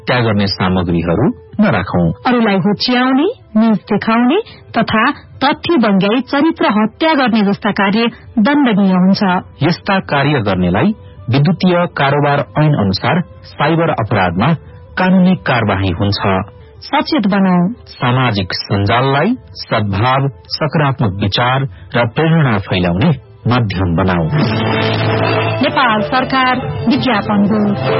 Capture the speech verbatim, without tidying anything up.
हत्या गर्ने सामग्रीहरू नराखौं। अरूलाई होच्याउने, नीच देखाउने तथा तथ्य बङ्ग्याई चरित्र हत्या गर्ने जस्ता कार्य दण्डनीय हुन्छ। यस्ता कार्य गर्नेलाई विद्युतीय कारोबार ऐन अनुसार साइबर अपराधमा कानूनी कार्यवाही हुन्छ। सचेत बनाऊ। सामाजिक सञ्जाललाई सद्भाव, सकारात्मक विचार र प्रेरणा फैलाउने माध्यम बनाऊ। नेपाल सरकार विज्ञापन हो।